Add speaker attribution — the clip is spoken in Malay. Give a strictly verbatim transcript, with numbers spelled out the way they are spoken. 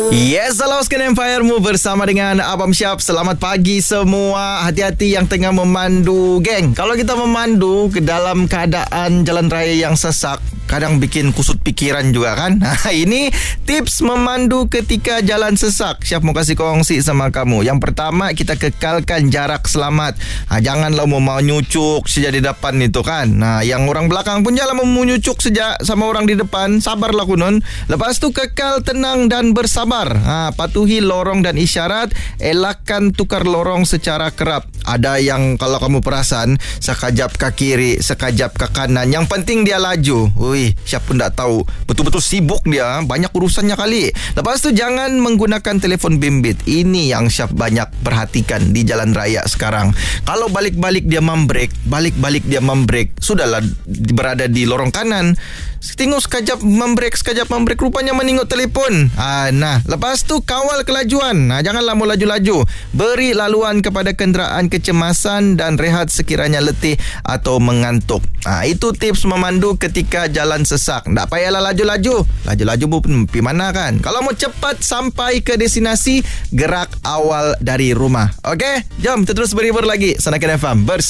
Speaker 1: Yes, hello Skin Empire-mu bersama dengan Abang Syaf. Selamat pagi semua. Hati-hati yang tengah memandu, geng. Kalau kita memandu ke dalam keadaan jalan raya yang sesak, kadang bikin kusut pikiran juga kan. Ini tips memandu ketika jalan sesak. Syaf mau kasih kongsi sama kamu. Yang pertama, kita kekalkan jarak selamat. ha, Janganlah mau nyucuk sejak di depan itu kan. Nah, yang orang belakang pun jangan mau nyucuk sejak sama orang di depan. Sabarlah kunun. Lepas tu kekal tenang dan bersabar. Ha, patuhi lorong dan isyarat. Elakkan tukar lorong secara kerap. Ada yang kalau kamu perasan, sekajap ke kiri, sekajap ke kanan. Yang penting dia laju. Ui, siapa pun tak tahu. Betul-betul sibuk dia. Banyak urusannya kali. Lepas tu jangan menggunakan telefon bimbit. Ini yang Syaf banyak perhatikan di jalan raya sekarang. Kalau balik-balik dia membrek, balik-balik dia membrek, sudahlah berada di lorong kanan. Tengok sekajap membrek, sekajap membrek, rupanya menengok telefon. ha, Nah, lepas tu kawal kelajuan. ha, Janganlah mau laju-laju. Beri laluan kepada kenderaan kecemasan dan rehat sekiranya letih atau mengantuk. ha, Itu tips memandu ketika jalan sesak. Tak payahlah laju-laju. Laju-laju pun pergi mana kan. Kalau mau cepat sampai ke destinasi, gerak awal dari rumah. Okey, jom kita terus berhibur lagi. Sanakan F M Bers